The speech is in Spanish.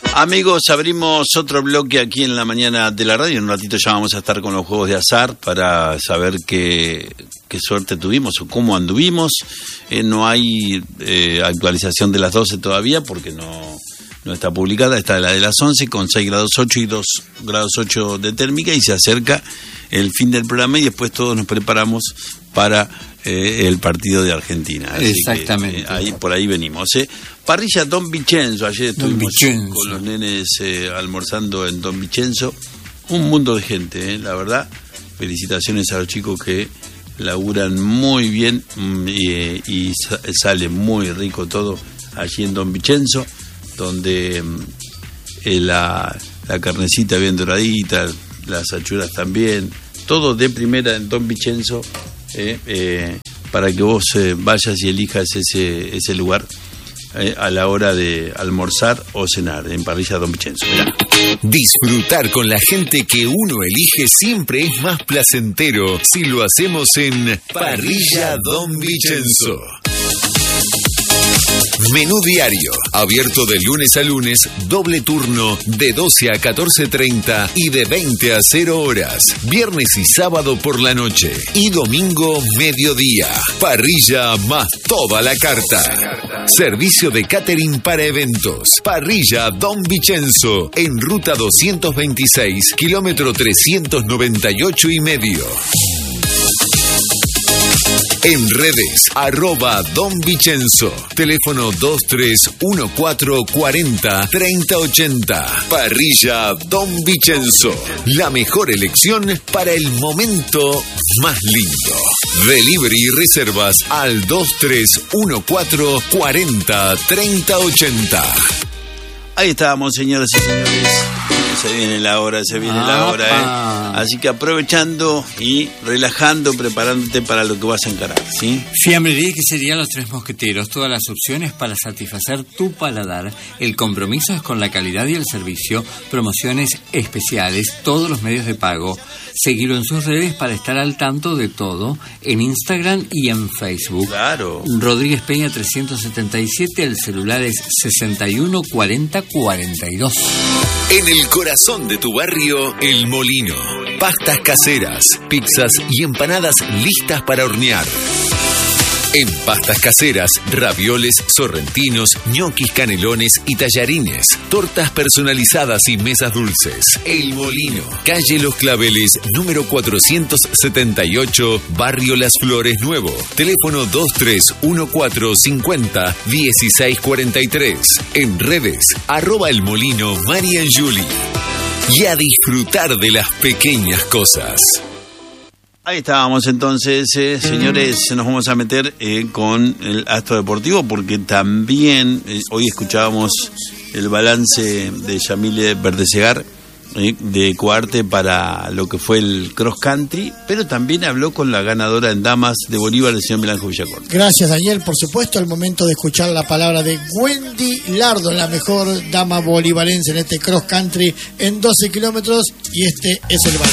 Amigos, abrimos otro bloque aquí en la mañana de la radio. En un ratito ya vamos a estar con los juegos de azar para saber qué suerte tuvimos o cómo anduvimos. No hay actualización de las 12 todavía porque no está publicada. Está la de las 11 con 6 grados 8 y 2 grados 8 de térmica, y se acerca el fin del programa y después todos nos preparamos para el partido de Argentina. Así exactamente. Que, por ahí venimos. Parrilla Don Vincenzo. Ayer estuvimos con los nenes almorzando en Don Vincenzo. Un mundo de gente, la verdad. Felicitaciones a los chicos que laburan muy bien y sale muy rico todo allí en Don Vincenzo, donde la carnecita bien doradita, las achuras también, todo de primera en Don Vincenzo, para que vos vayas y elijas ese lugar a la hora de almorzar o cenar en Parrilla Don Vincenzo. Mirá. Disfrutar con la gente que uno elige siempre es más placentero si lo hacemos en Parrilla Don Vincenzo. Menú diario, abierto de lunes a lunes, doble turno de 12 a 14:30 y de 20 a 0 horas. Viernes y sábado por la noche y domingo mediodía. Parrilla más toda la carta. Servicio de catering para eventos. Parrilla Don Vincenzo, en ruta 226, kilómetro 398,5. En redes, @Don Vincenzo. Teléfono 2314403080. Parrilla Don Vincenzo. La mejor elección para el momento más lindo. Delivery y reservas al 2314403080. Ahí estábamos, señoras y señores. Se viene la hora, Así que aprovechando y relajando, preparándote para lo que vas a encarar, ¿sí? Fiambrería que serían los Tres Mosqueteros, todas las opciones para satisfacer tu paladar. El compromiso es con la calidad y el servicio, promociones especiales, todos los medios de pago. Seguirlo en sus redes para estar al tanto de todo, en Instagram y en Facebook. Claro. Rodríguez Peña 377, el celular es 614042. En el corazón de tu barrio, El Molino. Pastas caseras, pizzas y empanadas listas para hornear. En pastas caseras, ravioles, sorrentinos, ñoquis, canelones y tallarines. Tortas personalizadas y mesas dulces. El Molino. Calle Los Claveles, número 478, Barrio Las Flores Nuevo. Teléfono 2314501643. En redes, @El Molino Marian Julie. Y a disfrutar de las pequeñas cosas. Ahí estábamos entonces, señores, nos vamos a meter con el Astro Deportivo, porque también hoy escuchábamos el balance de Yamile Verdesegar de Coarte para lo que fue el cross country, pero también habló con la ganadora en damas de Bolívar, el señor Melanjo Villacor. Gracias, Daniel. Por supuesto, al momento de escuchar la palabra de Wendy Lardo, la mejor dama bolivarense en este cross country en 12 kilómetros, y este es el balance.